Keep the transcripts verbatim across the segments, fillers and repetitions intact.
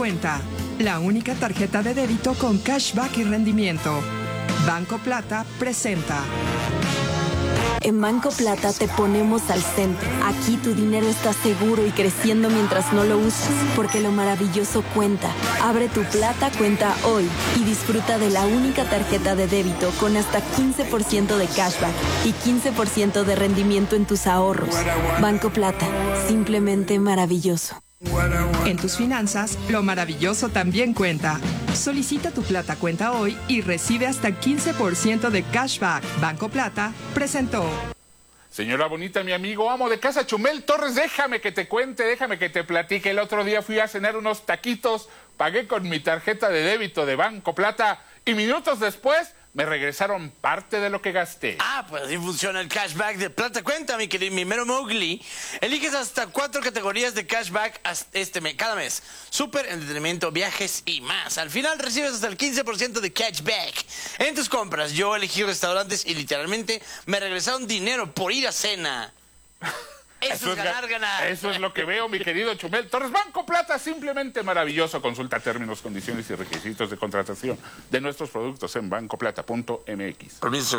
Cuenta, la única tarjeta de débito con cashback y rendimiento. Banco Plata presenta. En Banco Plata te ponemos al centro. Aquí tu dinero está seguro y creciendo mientras no lo usas, porque lo maravilloso cuenta. Abre tu Plata cuenta hoy y disfruta de la única tarjeta de débito con hasta quince por ciento de cashback y quince por ciento de rendimiento en tus ahorros. Banco Plata, simplemente maravilloso. En tus finanzas, lo maravilloso también cuenta. Solicita tu Plata Cuenta hoy y recibe hasta quince por ciento de cashback. Banco Plata presentó. Señora bonita, mi amigo, amo de casa, Chumel Torres, déjame que te cuente, déjame que te platique. El otro día fui a cenar unos taquitos, pagué con mi tarjeta de débito de Banco Plata y minutos después me regresaron parte de lo que gasté. Ah, pues así funciona el cashback de Plata Cuenta, mi querido, mi mero Mowgli. Eliges hasta cuatro categorías de cashback este mes, cada mes. Súper, entretenimiento, viajes y más. Al final recibes hasta el quince por ciento de cashback en tus compras. Yo elegí restaurantes y literalmente me regresaron dinero por ir a cena. Eso, eso es ganar, ganar. Eso es lo que veo, mi querido Chumel Torres. Banco Plata, simplemente maravilloso. Consulta términos, condiciones y requisitos de contratación de nuestros productos en banco plata punto m x. Permiso,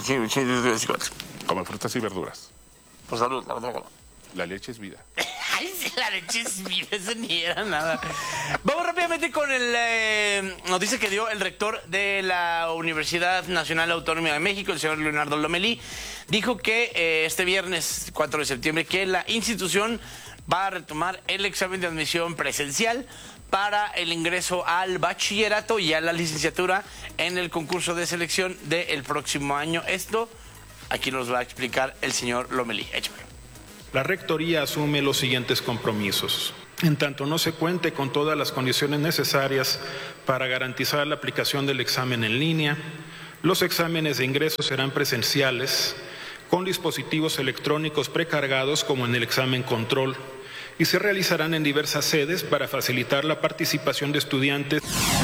Come frutas y verduras. Por salud, la verdad. La leche es vida. Ay, sí, la leche es vida, eso ni era nada. Vamos rápidamente con el eh, noticia que dio el rector de la Universidad Nacional Autónoma de México, el señor Leonardo Lomelí. Dijo que eh, este viernes cuatro de septiembre que la institución va a retomar el examen de admisión presencial para el ingreso al bachillerato y a la licenciatura en el concurso de selección del próximo año. Esto aquí nos va a explicar el señor Lomelí. Échame. La Rectoría asume los siguientes compromisos. En tanto no se cuente con todas las condiciones necesarias para garantizar la aplicación del examen en línea, los exámenes de ingreso serán presenciales, con dispositivos electrónicos precargados como en el examen control, y se realizarán en diversas sedes para facilitar la participación de estudiantes.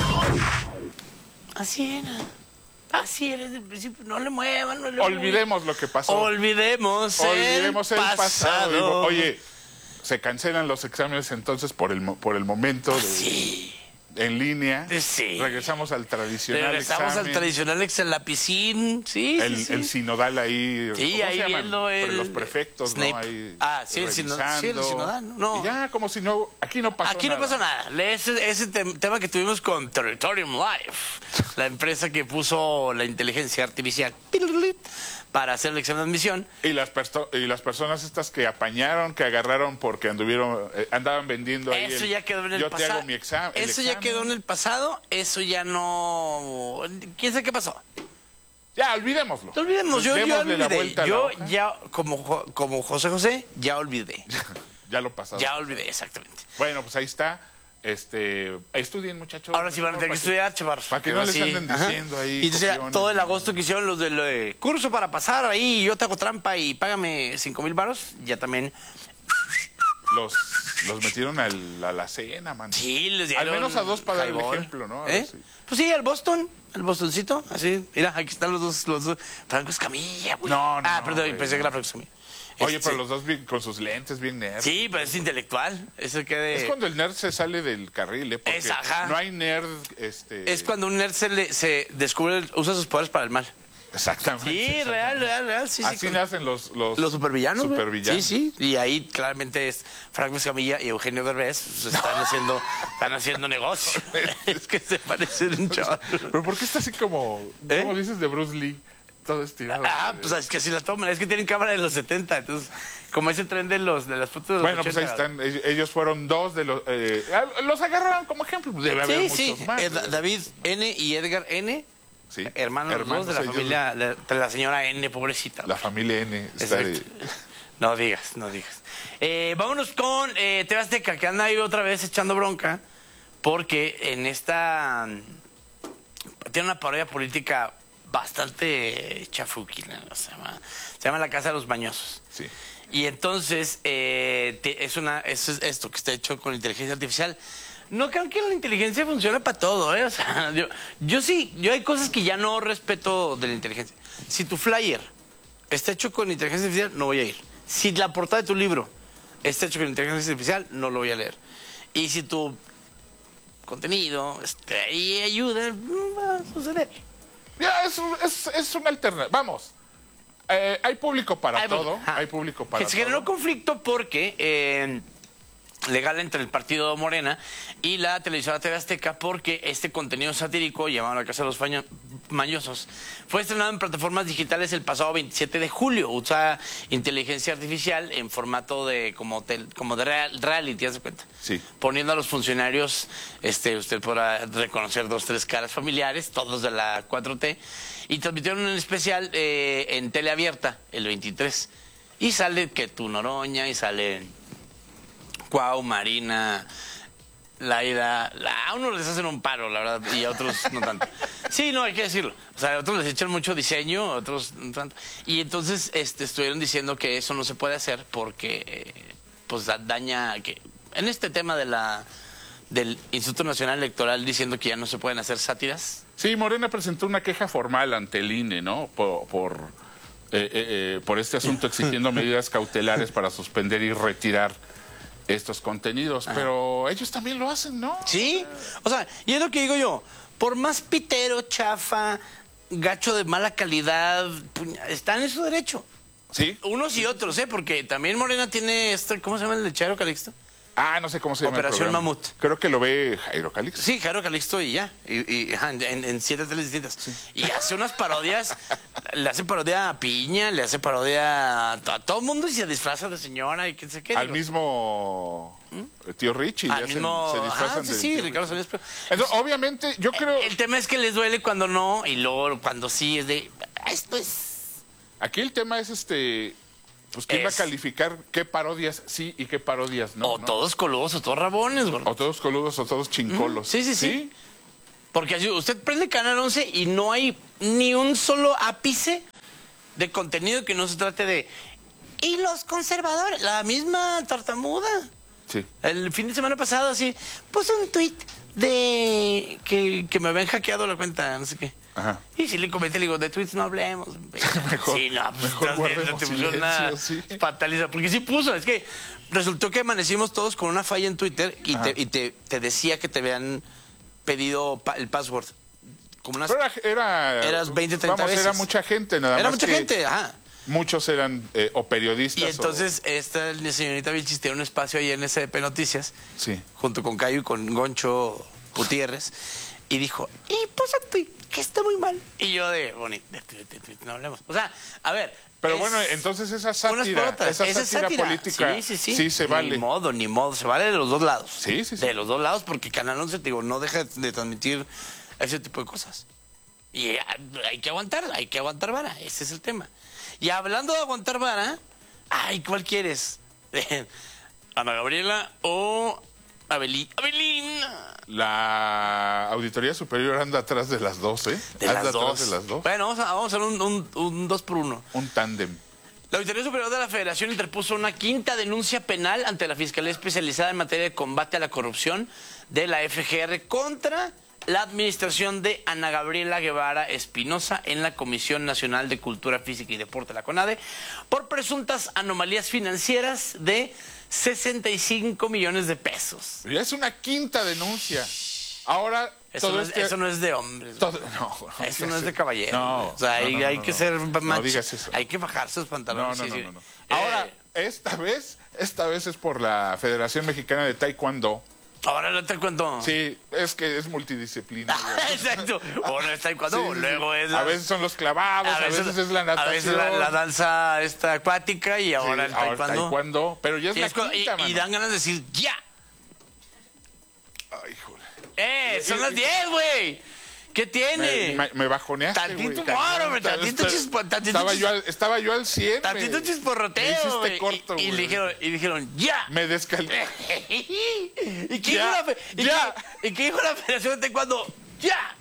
Así era. Así era desde el principio, no le muevan, no le Olvidemos muevan. lo que pasó. Olvidemos, Olvidemos el, el pasado. pasado. Digo, oye, se cancelan los exámenes entonces por el, por el momento de, sí. en línea. Sí. Regresamos al tradicional Regresamos examen. al tradicional examen, la piscina. Sí, el, sí, sí. el sinodal ahí. Sí, ahí viendo el... Los prefectos, Snape. ¿no? Ahí ah, sí, el sinodal. Sí, el sinodal. No. Y ya, como si no... Aquí no pasó Aquí nada. no pasó nada. Ese, ese tema que tuvimos con Territorium Live, la empresa que puso la inteligencia artificial para hacer el examen de admisión. Y las, y las personas estas que apañaron, que agarraron porque anduvieron, eh, andaban vendiendo ahí. Eso el, ya quedó en el yo pasado. Te hago mi exam Eso examen. ya quedó en el pasado. Eso ya no... ¿Quién sabe qué pasó? Ya, olvidémoslo. Olvidemos, yo, yo olvidé. Yo ya, ya, como, como José José, ya olvidé. ya lo pasado. Ya olvidé, exactamente. Bueno, pues ahí está. Este, estudien, muchachos. Ahora sí van a tener que estudiar, chaval. Para que no les anden diciendo Ajá. ahí. Y entonces ya, todo el agosto que hicieron los del eh, curso para pasar ahí, yo te hago trampa y págame cinco mil varos, ya también. Los, los metieron al, a la cena, man. Sí, les dieron. Al menos a dos para dar el highball. ejemplo, ¿no? ¿Eh? Sí. Pues sí, al Boston, al Bostoncito, así. Mira, aquí están los dos, los dos. Franco Escamilla, güey. No, no. Ah, perdón, no, pensé que era Franco Escamilla. Oye, Este, pero los dos bien, con sus lentes bien nerds. Sí, pero es intelectual. Eso que de... Es cuando el nerd se sale del carril, ¿eh? Porque Es, ajá. no hay nerd, este... Es cuando un nerd se, le, se descubre, usa sus poderes para el mal. Exactamente. Sí, exactamente. real, real, real. Sí, Así sí, nacen los... Los, los supervillanos. supervillanos. Sí, sí. Y ahí claramente es Franco Escamilla y Eugenio Derbez. Pues, están haciendo, están haciendo negocio. Es que se parecen un chaval. Pero ¿por qué está así como... ¿Eh? ¿Cómo dices de Bruce Lee? Todo estirado. Ah, pues es que así la toman. Es que tienen cámara de los setenta. Entonces, como ese tren de los de las fotos de los Bueno, pues ahí ochenta. están. Ellos fueron dos de los... Eh, los agarraron como ejemplo. Debe haber Sí, muchos sí. más. Eh, David N. y Edgar N. Sí. Hermanos, Hermanos dos de la ellos. familia, de, de la señora N, pobrecita. La familia N. Está de... Exacto. No digas, no digas. Eh, vámonos con eh, T V Azteca, que anda ahí otra vez echando bronca, porque en esta... Tiene una parodia política bastante chafuquina, ¿no? se, llama, se llama La Casa de los Mañosos. Sí. Y entonces eh, te, es, una, es esto que está hecho con inteligencia artificial. No creo que la inteligencia funcione para todo, ¿eh? O sea, yo, yo sí, yo hay cosas que ya no respeto de la inteligencia. Si tu flyer está hecho con inteligencia artificial, no voy a ir. Si la portada de tu libro está hecho con inteligencia artificial, no lo voy a leer. Y si tu contenido, este, y ayuda, va a suceder. Ya, es, un- es, es una alternativa. Vamos. Eh, hay público para Hay- todo. ajá. Hay público para Que se todo. generó conflicto porque eh, legal entre el partido Morena y la televisora T V Azteca, porque este contenido satírico, llamado La Casa de los Faño- Mañosos, fue estrenado en plataformas digitales el pasado veintisiete de julio. Usa inteligencia artificial en formato de como, tel- como de real- reality, ¿haz de cuenta? Sí. Poniendo a los funcionarios, este, usted podrá reconocer dos, tres caras familiares, todos de la cuatro T, y transmitieron un especial eh, en teleabierta el veintitrés. Y sale que tu Noroña, y sale Cuau, Marina, Laida. La, a unos les hacen un paro, la verdad, y a otros no tanto. Sí, no, hay que decirlo. O sea, a otros les echan mucho diseño, a otros no tanto. Y entonces este, estuvieron diciendo que eso no se puede hacer porque eh, pues da- daña... que en este tema de la del Instituto Nacional Electoral diciendo que ya no se pueden hacer sátiras. Sí, Morena presentó una queja formal ante el I N E, ¿no? Por, por, eh, eh, eh, por este asunto, exigiendo medidas cautelares para suspender y retirar estos contenidos. Pero ellos también lo hacen, ¿no? Sí, o sea, y es lo que digo yo, por más pitero, chafa, gacho de mala calidad, puña, están en su derecho. Sí. Unos y otros, ¿eh? Porque también Morena tiene, este, ¿cómo se llama el lechero Calixto? Ah, no sé cómo se llama el Operación programa. Mamut. Creo que lo ve Jairo Calixto. Sí, Jairo Calixto y ya, y, y, ajá, en, en siete teles distintas. Y hace unas parodias, le hace parodia a Piña, le hace parodia a, a todo el mundo y se disfraza de señora y qué sé qué. Al digo. mismo tío Richie. Al le hacen- mismo, se disfrazan ah, sí, de sí, tío Ricardo Richie. Salinas. Pero- Entonces, obviamente, yo creo... El tema es que les duele cuando no, y luego cuando sí es de, esto es... Aquí el tema es este... Pues quién va a Es- calificar qué parodias sí y qué parodias no. o ¿no? todos coludos o todos rabones, gordo. O todos coludos o todos chincolos. Sí, sí, sí. Porque así usted prende Canal once y no hay ni un solo ápice de contenido que no se trate de... Y los conservadores, la misma tartamuda. Sí. El fin de semana pasado así, puso un tuit de que, que me habían hackeado la cuenta, no sé qué. Ajá. Y si le comenté, le digo, de tweets no hablemos. Mejor- sí, no, pues, mejor estás guardemos viendo, te puso una silencio, sí. fataliza. Porque sí puso, es que resultó que amanecimos todos con una falla en Twitter y, Ajá. te, y te, te decía que te habían pedido pa- el password. Como unas... Pero era, era- Eras veinte, treinta vamos, era veces. mucha gente, nada Era más mucha que gente, ajá. Muchos eran eh, o periodistas. Y entonces esta señorita Vilchis tiene un espacio ahí en S D P Noticias, o- sí. junto con Cayo y con Goncho Gutiérrez, y dijo, y puso un tuit que está muy mal. Y yo de, bonito, de tuit, de tuit, no hablemos. O sea, a ver. Pero es bueno, entonces esa unas sátira, por otras. esa Esa sátira, política, sí, sí, sí. sí se vale. Ni modo, ni modo. Se vale de los dos lados. Sí, sí, sí. De los dos lados, porque Canal once, te digo, no deja de transmitir ese tipo de cosas. Y ah, hay que aguantar, hay que aguantar vara. Ese es el tema. Y hablando de aguantar vara, ay, ¿cuál quieres? ¿Ana Gabriela o Abelín? ¡Abelín! La Auditoría Superior anda atrás de las dos, ¿eh? De anda las atrás dos. de las dos. Bueno, vamos a, vamos a hacer un, un, un dos por uno. Un tándem. La Auditoría Superior de la Federación interpuso una quinta denuncia penal ante la Fiscalía Especializada en Materia de Combate a la Corrupción de la F G R contra la administración de Ana Gabriela Guevara Espinosa en la Comisión Nacional de Cultura Física y Deporte, la CONADE, por presuntas anomalías financieras de sesenta y cinco millones de pesos. Ya es una quinta denuncia. Ahora, Eso, todo no, es, este... eso no es de hombres. todo- no, no Eso digas no es de eso. caballero. No, o sea, hay, no, no, hay no, que no. ser No macho. digas eso. Hay que bajarse los No, pantalones. no, sí, no, sí. no, no. Eh, Ahora, esta vez, esta vez es por la Federación Mexicana de Taekwondo. ahora no te cuento. Sí, es que es multidisciplina. Exacto. O no está en cuando, Sí, sí, sí. luego es. A la- veces son los clavados, a veces, es la natación. A veces la, la danza esta acuática y Sí, ahora el ahora taekwondo. taekwondo, pero ya es Y, la es cuando- y- quinta, y mano. dan ganas de decir, ¡ya! Ay, joder. ¡Eh! ¡Son Y- las y- diez, güey! ¿Qué tiene? Me, me- me bajoneaste, Tantito güey. moro, hombre, tantito Estaba- chispo- tantito estaba, chis- yo al, estaba yo al cien. Tantito me- chisporroteo. Me hiciste güey. corto, y, y, güey. dijeron, y dijeron, ¡ya! Me descalifiqué. ¿Y qué, Ya, dijo la, fe- y ya. qué- y qué dijo la Federación de Taekwondo? ¡Ya!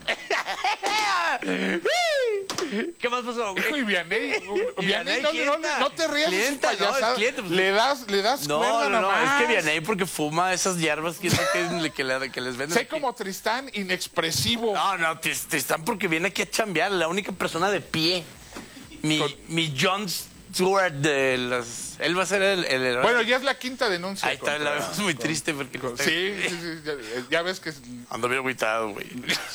¿Qué más pasó, güey? Hijo, y Vianey, ¿Y Vianey, Vianey no, quién no, está? no te rías de sus Clienta, no, es payasadas. cliente, pues. Le das, le das No, cuerda no, no, nomás. es que Vianey porque fuma esas hierbas que, que, que, le- que les venden. Sé aquí. como Tristán, inexpresivo. No, no, te, te están porque viene aquí a chambear, la única persona de pie. Mi, Con- mi Jones Stewart de las... Él va a ser el... el, el... Bueno, ya es la quinta denuncia. Ahí está, contra, la vemos muy con, triste porque... con, sí, sí, sí, ya, ya ves que... Ando bien agüitado, güey.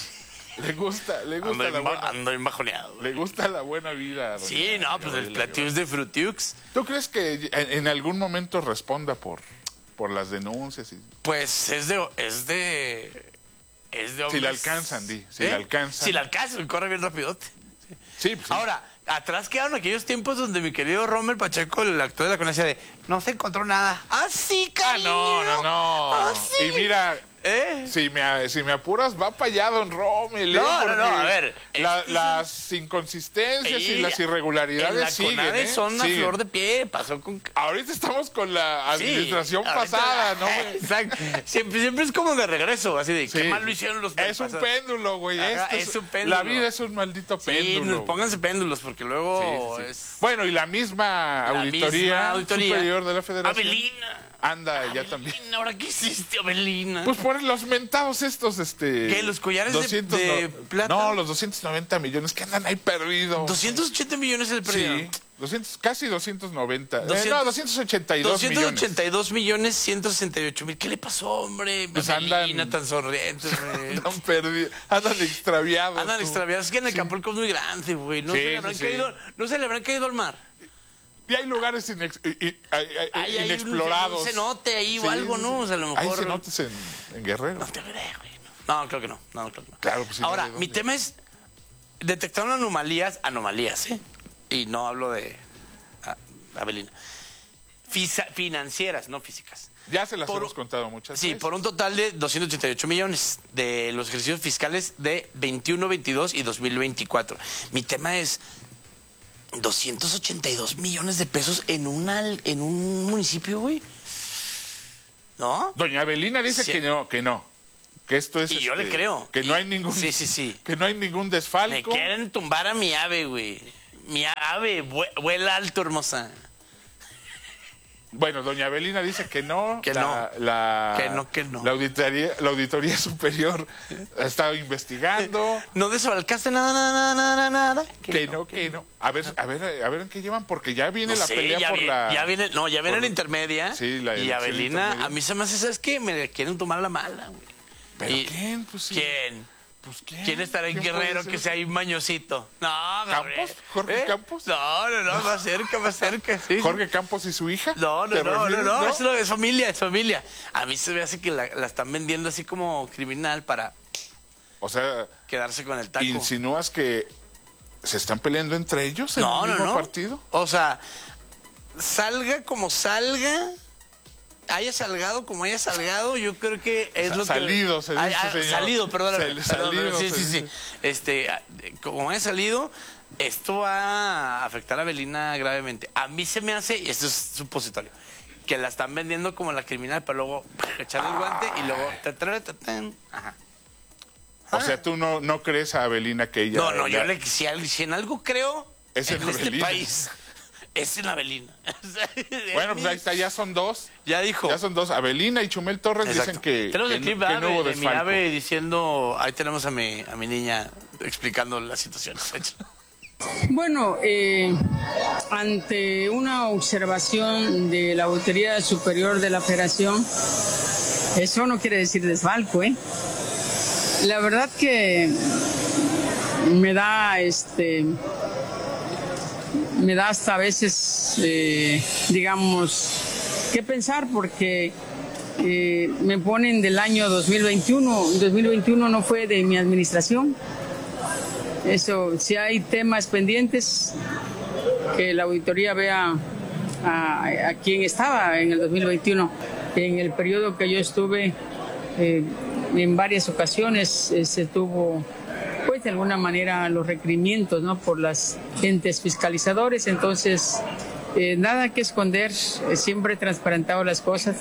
Le gusta, le gusta Ando, la buena... ando bien bajoneado. Le gusta la buena vida. Sí, no, pues el Platiux de Frutiux. ¿Tú crees que en, en algún momento responda por, por las denuncias? Y... Pues es de... Es de... Es de si la hombres... alcanzan, di. Si ¿Eh? la alcanzan. Si la alcanzan, corre bien rapidote. Sí, pues sí. Ahora, atrás quedaron aquellos tiempos donde mi querido Rommel Pacheco, el actor de la conexión de no se encontró nada. ¡Ah, sí, Ah, cariño! no, no, no. ¡Ah, sí! Y mira, ¿Eh? si, me, si me apuras, va para allá, don Rommel. ¿eh? No, no, no, Porque a ver, la- es que las inconsistencias y Ey, las irregularidades en la siguen, CONADE ¿eh? son a Siguen. flor de pie, pasó con... Ahorita estamos con la Sí, administración ahorita- pasada, ¿no? güey? Exacto. Siempre, siempre es como de regreso, así de Sí. qué mal lo hicieron los Es un pasados. péndulo, güey. Ajá, Esto es un péndulo. La vida es un maldito Sí, péndulo. nos- pónganse péndulos porque luego Sí, sí, sí. es... Bueno, y la misma La auditoría, misma auditoría. superior de la Federación Abelina. anda ya también. Abelina, ¿ahora qué hiciste, Abelina? Pues por los mentados estos, este... ¿Qué, los collares de- de plata? No, los doscientos noventa millones que andan ahí perdidos. doscientos ochenta millones el premio. Sí, doscientos, casi doscientos noventa. Eh, doscientos no, doscientos ochenta y dos doscientos millones. ochenta y dos millones ciento sesenta y ocho mil. ¿Qué le pasó, hombre? Pues Abelina, andan- tan sonriente, güey. Andan perdidos, andan extraviados. Andan tú. extraviados. Es que en Acapulco es muy grande, güey. No, Sí, se le habrán sí, sí. caído, no se le habrán caído al mar. Y hay lugares inex- i- i- hay- hay- Hay, hay inexplorados. un cenote ahí Sí, o algo, sí, ¿no? sí. O sea, a lo Hay mejor... cenotes en, en Guerrero. No te veré, güey. No, creo que no. No, creo que no. Claro, pues sí, Ahora, ¿de dónde? mi tema es... Detectaron anomalías, anomalías, ¿eh? Y no hablo de... ah, Abelina. Fisa- financieras, no físicas. Ya se las Por- hemos contado muchas Sí, veces. por un total de doscientos ochenta y ocho millones de los ejercicios fiscales de veintiuno, veintidós y dos mil veinticuatro. Mi tema es doscientos ochenta y dos millones de pesos en, una, en un municipio, güey. ¿No? Doña Abelina dice Sí. que no, que no. Que esto es... Y yo le este, creo. Que no Y- hay ningún... Sí, sí, sí. Que no hay ningún Me desfalco. quieren tumbar a mi ave, güey. Mi ave, vue- vuela alto, hermosa. Bueno, doña Abelina dice que no. Que la, no. La, Que no, que no. La auditoría, la auditoría superior ha estado investigando. No desfalcaste nada, nada, nada, nada, nada. Que no, que no. A ver, a ver, a ver en qué llevan, porque ya viene No la sé, pelea ya por vi- la... Ya viene, no, ya viene por- la intermedia. Sí, la y elección Abelina, intermedia. a mí se me hace, ¿sabes qué? Me quieren tomar la mala, güey. ¿Pero Y- quién? Pues sí. ¿Quién? Pues quién. ¿Quién estará en ¿Quién puede Guerrero ser? que sea ahí mañosito? No, Gabriel. ¿Campos? ¿Jorge Campos? No, no, no, más cerca, más cerca. Sí. Jorge Campos y su hija. No, no, ¿Te no, no, refieres? no, es, lo- es familia, es familia. A mí se me hace que la, la están vendiendo así como criminal para O sea, quedarse con el taco. ¿insinúas que se están peleando entre ellos en No, el no, mismo no. partido? O sea, salga como salga, haya salgado como haya salgado, yo creo que es Sa- lo que... salido, se dice, Ay, ah, señor. Salido, perdóname. Sal- perdóname, salido, sí, se sí, sí. dice. Este, ah, como haya salido, esto va a afectar a Belina gravemente. A mí se me hace, y esto es supositorio, que la están vendiendo como la criminal para luego echarle el guante y luego... ta, ta, ta, tan. Ajá. O sea, tú no, no crees a Abelina que ella... No, no, yo la- le, si, al- si en algo creo, Es en en este Abelina. país, es en Abelina. Bueno, pues ahí está, ya son dos. Ya dijo. Ya son dos. Abelina y Chumel Torres Exacto. dicen que, Tenemos que, el clip no- que de, no hubo de mi desfalco. ave diciendo, ahí tenemos a mi, a mi niña explicando la situación. Bueno, eh, ante una observación de la Auditoría Superior de la Federación, eso no quiere decir desfalco, ¿eh? La verdad que me da, este, me da hasta a veces, eh, digamos, qué pensar porque eh, me ponen del año dos mil veintiuno. dos mil veintiuno no fue de mi administración. Eso, si hay temas pendientes, que la auditoría vea a, a quién estaba en el dos mil veintiuno. En el periodo que yo estuve, eh, en varias ocasiones eh, se tuvo, pues de alguna manera, los requerimientos, ¿no?, por las entes fiscalizadores. Entonces, eh, nada que esconder, eh, siempre he transparentado las cosas.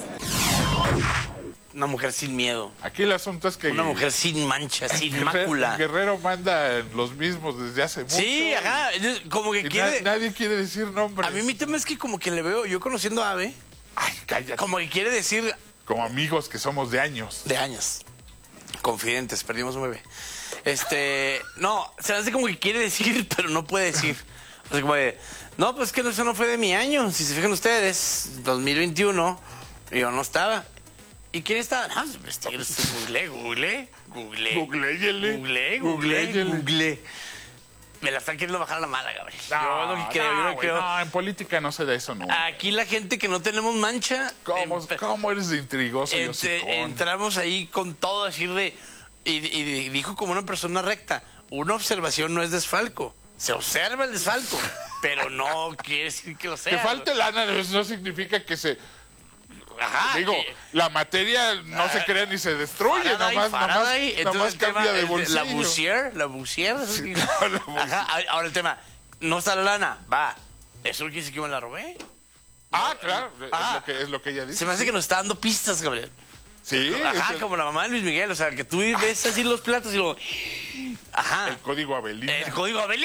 Una mujer sin miedo. Aquí el asunto es que... Una mujer sin mancha, sin Guerrero, mácula. Guerrero manda en los mismos desde hace mucho. Sí, ajá. Como que Y na- quiere... nadie quiere decir nombres. A mí mi tema es que como que le veo, yo conociendo a Ave, Ay, cállate. como que quiere decir Como amigos que somos de años. de años. Confidentes, perdimos un bebé. Este, no, se me hace como que quiere decir, pero no puede decir. O Así como de, no, pues que eso no fue de mi año. Si se fijan ustedes, dos mil veintiuno, yo no estaba. ¿Y quién estaba? No, pues, google, google, google. Googleéle. Google, google, google. Me la están queriendo bajar a la mala, Gabriel. No, yo no creo, yo no güey, creo. no, en política no se da eso, no. Aquí la gente que no tenemos mancha. ¿Cómo, empe- ¿Cómo eres de intrigoso y ent- hocicón? entramos ahí con todo, decir de. Y, y dijo como una persona recta: una observación no es desfalco. Se observa el desfalco, pero no quiere decir que lo sea. Que falte lana no significa que se... Ajá, Digo, que- la materia no se crea ni se destruye, Faraday, nomás, Faraday, nomás, entonces nomás el tema cambia de es bolsillo. La Bussier, la Bussier. Sí, no, la Bussier. Ajá, ahora el tema, no está la lana, va. Eso no quiere decir que me la robé. Ah, claro, Ah. es, lo que, es lo que ella dice. Se me hace que nos está dando pistas, Gabriel. Sí, Ajá, es el, como la mamá de Luis Miguel, o sea, que tú ves así los platos y luego... Ajá. el código Abelina. El código Abelín.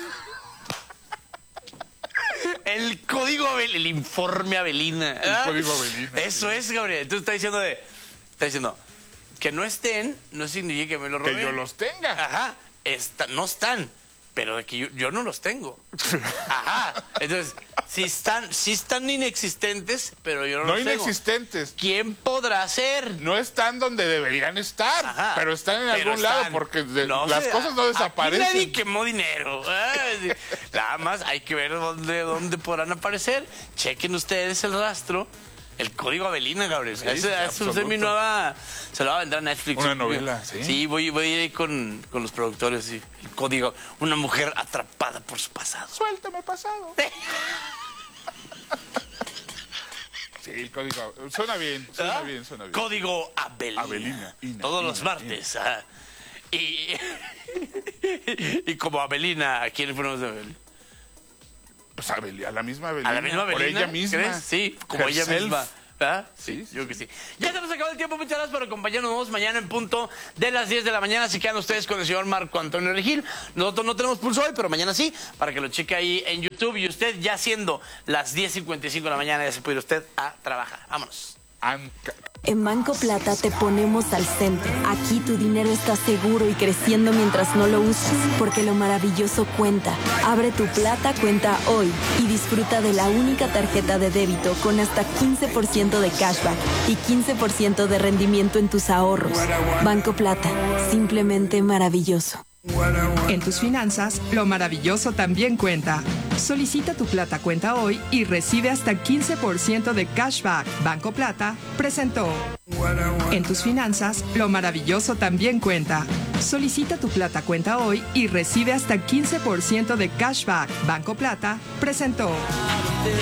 El código Abelín, el informe Abelina. El código Abelina, Eso es, Gabriel. Entonces está diciendo de... Está diciendo que no estén, no significa que me lo robé. Que yo los tenga. Ajá. Está, no están, pero de que yo, yo no los tengo. Ajá. Entonces, si están, si están inexistentes, pero yo no, No los tengo. inexistentes. ¿Quién podrá ser? No están donde deberían estar, Ajá. pero están en Pero algún lado están. porque de- No las sé, cosas no a- desaparecen. Aquí nadie quemó dinero. Ay, nada más hay que ver dónde, dónde podrán aparecer. Chequen ustedes el rastro. El código Abelina, Gabriel. Sí, Ese- esa absoluto. es mi nueva... Se lo va a vender a Netflix. Una novela, sí. Sí, voy, voy a ir ahí con, con los productores. Sí. El código. Una mujer atrapada por su pasado. Suéltame pasado. Sí, el código. Suena bien, suena ¿Ah? bien, suena bien. Código Abelina. Abelina, Ina, Todos los Ina, martes. ajá. Y, y como Abelina, ¿a quién le ponemos de Abelina? Pues a, Abel- a la misma Abelina. ¿A la misma Por Abelina? ella misma. ¿Crees? Sí, como ella Herself. misma. ¿Verdad? Sí, Sí, sí, yo que sí. Ya se nos acabó el tiempo, muchas gracias por acompañarnos. Nos vemos mañana en punto de las diez de la mañana. Si quedan ustedes con el señor Marco Antonio Regil. Nosotros no tenemos pulso hoy, pero mañana sí, para que lo cheque ahí en YouTube. Y usted, ya siendo las diez cincuenta y cinco de la mañana, ya se puede ir usted a trabajar. Vámonos. Anca- En Banco Plata te ponemos al centro. Aquí tu dinero está seguro y creciendo mientras no lo uses, porque lo maravilloso cuenta. Abre tu Plata cuenta hoy y disfruta de la única tarjeta de débito con hasta quince por ciento de cashback y quince por ciento de rendimiento en tus ahorros. Banco Plata, simplemente maravilloso. En tus finanzas, lo maravilloso también cuenta. Solicita tu Plata Cuenta hoy y recibe hasta quince por ciento de cashback. Banco Plata presentó. En tus finanzas, lo maravilloso también cuenta. Solicita tu Plata Cuenta hoy y recibe hasta quince por ciento de cashback. Banco Plata presentó.